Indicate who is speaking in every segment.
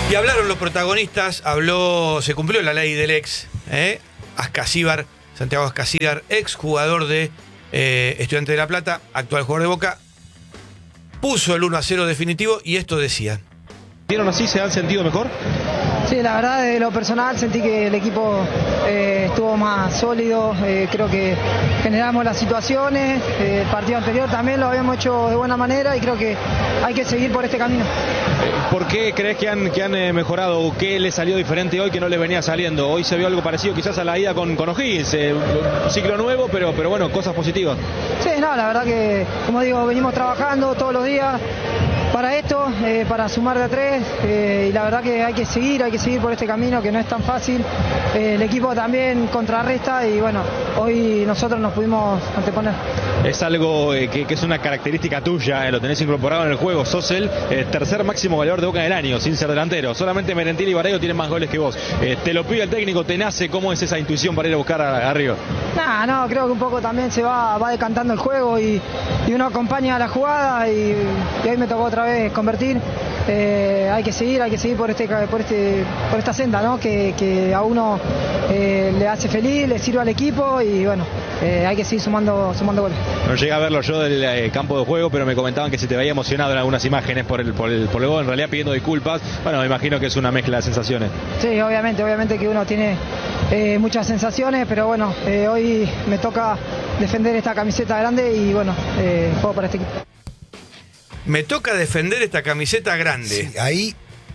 Speaker 1: Y hablaron los protagonistas, se cumplió la ley del ex, Ascasíbar, Santiago Ascasíbar, ex jugador de Estudiantes de La Plata, actual jugador de Boca, puso el 1-0 definitivo y esto decía.
Speaker 2: ¿Vieron así? ¿Se han sentido mejor?
Speaker 3: Sí, la verdad, de lo personal sentí que el equipo estuvo más sólido, creo que generamos las situaciones, el partido anterior también lo habíamos hecho de buena manera y creo que hay que seguir por este camino.
Speaker 2: ¿Por qué crees que han mejorado o qué le salió diferente hoy que no le venía saliendo? Hoy se vio algo parecido quizás a la ida con O'Higgins, un ciclo nuevo, pero bueno, cosas positivas.
Speaker 3: Sí, no, la verdad que, como digo, venimos trabajando todos los días para esto, para sumar de a tres, y la verdad que hay que seguir por este camino que no es tan fácil. El equipo también contrarresta y bueno, hoy nosotros nos pudimos anteponer.
Speaker 2: Es algo que es una característica tuya, lo tenés incorporado en el juego. Sos el tercer máximo goleador de Boca del año, sin ser delantero. Solamente Merentiel y Barreiro tienen más goles que vos. Te lo pide el técnico, te nace. ¿Cómo es esa intuición para ir a buscar arriba?
Speaker 3: No, creo que un poco también se va decantando el juego y uno acompaña la jugada y hoy me tocó otra vez convertir. Hay que seguir por esta senda, ¿no? que a uno le hace feliz, le sirve al equipo y bueno, hay que seguir sumando goles.
Speaker 2: No llegué a verlo yo del campo de juego, pero me comentaban que se te veía emocionado en algunas imágenes por el gol, en realidad pidiendo disculpas. Bueno, me imagino que es una mezcla de sensaciones.
Speaker 3: Sí, obviamente que uno tiene muchas sensaciones, pero bueno, hoy me toca defender esta camiseta grande y bueno, juego para este equipo.
Speaker 1: Me toca defender esta camiseta grande.
Speaker 4: Sí, ahí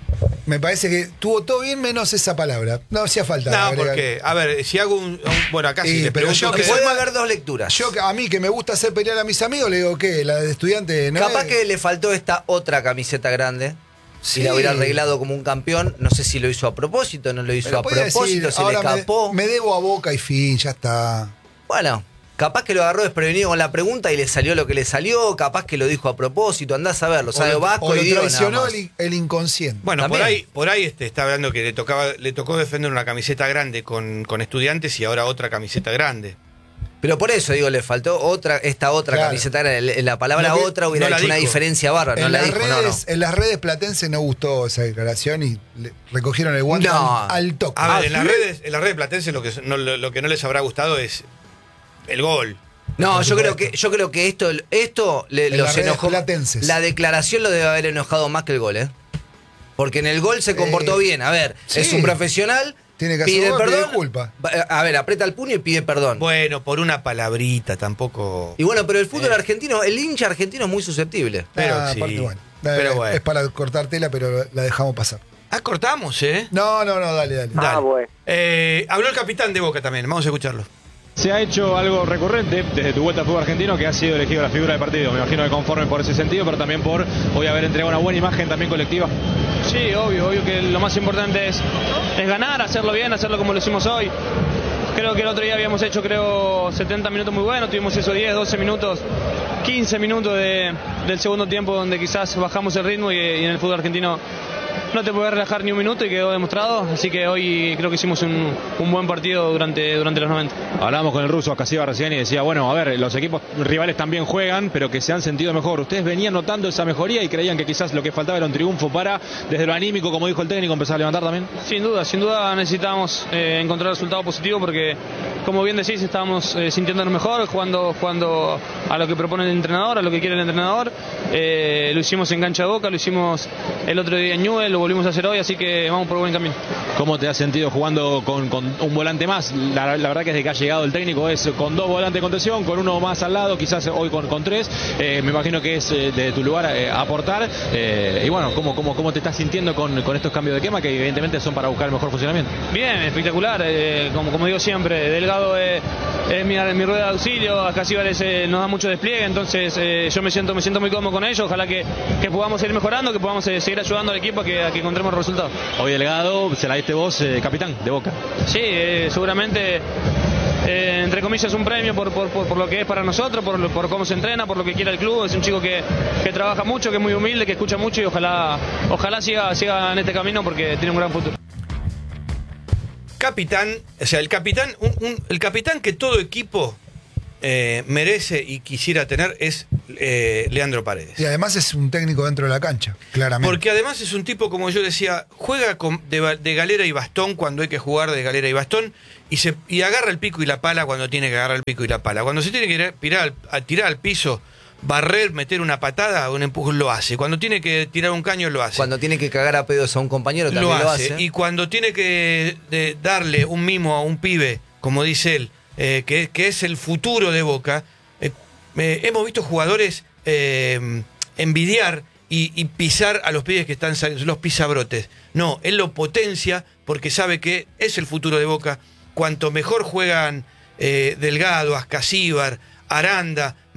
Speaker 4: me parece que tuvo todo bien menos esa palabra. No hacía falta.
Speaker 1: No, porque, a ver, si hago bueno, acá sí les pregunto.
Speaker 5: Pero puede haber dos lecturas.
Speaker 4: A mí que me gusta hacer pelear a mis amigos, le digo, ¿qué? La de estudiante, ¿no?
Speaker 5: Capaz que le faltó esta otra camiseta grande. Si la hubiera arreglado como un campeón, no sé si lo hizo a propósito, no lo hizo a propósito, se le escapó.
Speaker 4: Me debo a Boca y fin, ya está.
Speaker 5: Bueno, capaz que lo agarró desprevenido con la pregunta y le salió lo que le salió, capaz que lo dijo a propósito, andás a ver, lo sabe Vasco
Speaker 4: o
Speaker 5: y
Speaker 4: lo traicionó
Speaker 5: Diego,
Speaker 4: el inconsciente.
Speaker 1: Bueno, por ahí está hablando que le tocó defender una camiseta grande con Estudiantes y ahora otra camiseta grande.
Speaker 5: Pero por eso digo, le faltó esta otra camiseta, la palabra otra hubiera hecho una diferencia bárbara, no la dijo, no.
Speaker 4: En las redes platenses no gustó esa declaración y recogieron el guante al toque.
Speaker 1: A ver, en las redes platenses lo que no les habrá gustado es el gol.
Speaker 5: No, yo creo que esto los enojó.
Speaker 4: Platenses.
Speaker 5: La declaración lo debe haber enojado más que el gol, porque en el gol se comportó bien. A ver, sí, es un profesional.
Speaker 4: Tiene que
Speaker 5: pide perdón,
Speaker 4: pide culpa.
Speaker 5: A ver, aprieta el puño y pide perdón.
Speaker 1: Bueno, por una palabrita tampoco.
Speaker 5: Y bueno, pero el fútbol argentino, el hincha argentino es muy susceptible.
Speaker 1: Pero sí.
Speaker 4: Pero bueno. Es para cortar tela, pero la dejamos pasar.
Speaker 1: Cortamos,
Speaker 4: No, dale.
Speaker 1: Bueno. Habló el capitán de Boca también, vamos a escucharlo.
Speaker 2: Se ha hecho algo recurrente desde tu vuelta al fútbol argentino, que ha sido elegido la figura del partido. Me imagino que conforme por ese sentido, pero también por hoy haber entregado una buena imagen también colectiva.
Speaker 6: Sí, obvio que lo más importante es ganar, hacerlo bien, hacerlo como lo hicimos hoy. Creo que el otro día habíamos hecho 70 minutos muy buenos, tuvimos esos 10, 12 minutos, 15 minutos del segundo tiempo donde quizás bajamos el ritmo y en el fútbol argentino no te puedes relajar ni un minuto y quedó demostrado, así que hoy creo que hicimos un buen partido durante los 90.
Speaker 2: Hablábamos con el ruso Ascasíbar recién y decía, bueno, a ver, los equipos rivales también juegan, pero que se han sentido mejor. Ustedes venían notando esa mejoría y creían que quizás lo que faltaba era un triunfo para, desde lo anímico, como dijo el técnico, empezar a levantar también.
Speaker 6: Sin duda necesitábamos encontrar resultado positivo porque, como bien decís, estábamos sintiéndonos mejor, jugando a lo que propone el entrenador, a lo que quiere el entrenador. Lo hicimos en cancha de Boca, lo hicimos el otro día en Newell, lo volvimos a hacer hoy, así que vamos por buen camino.
Speaker 2: ¿Cómo te has sentido jugando con un volante más? La verdad que desde que ha llegado el técnico es con 2 volantes de contención, con uno más al lado, quizás hoy con 3. Me imagino que es de tu lugar aportar. Y bueno, ¿cómo te estás sintiendo con estos cambios de quema que evidentemente son para buscar el mejor funcionamiento?
Speaker 6: Bien, espectacular. Como digo siempre, Delgado es mi rueda de auxilio, Ascasíbar nos da mucho despliegue, entonces yo me siento muy cómodo con ellos. Ojalá que podamos seguir mejorando, que podamos seguir ayudando al equipo a que encontremos resultados.
Speaker 2: Hoy Delgado se la diste vos, capitán de Boca.
Speaker 6: Sí, seguramente entre comillas un premio por lo que es para nosotros, por cómo se entrena, por lo que quiere el club. Es un chico que trabaja mucho, que es muy humilde, que escucha mucho y ojalá siga en este camino porque tiene un gran futuro.
Speaker 1: Capitán, o sea, el capitán que todo equipo merece y quisiera tener es Leandro Paredes.
Speaker 4: Y además es un técnico dentro de la cancha, claramente.
Speaker 1: Porque además es un tipo, como yo decía, juega de galera y bastón cuando hay que jugar de galera y bastón y agarra el pico y la pala cuando tiene que agarrar el pico y la pala. Cuando se tiene que tirar al piso, barrer, meter una patada, un empujón, lo hace. Cuando tiene que tirar un caño, lo hace.
Speaker 5: Cuando tiene que cagar a pedos a un compañero, también lo hace.
Speaker 1: Y cuando tiene que darle un mimo a un pibe, como dice él, que es el futuro de Boca, hemos visto jugadores envidiar y pisar a los pibes que están saliendo, los pisabrotes. No, él lo potencia porque sabe que es el futuro de Boca. Cuanto mejor juegan Delgado, Ascasíbar, Aranda,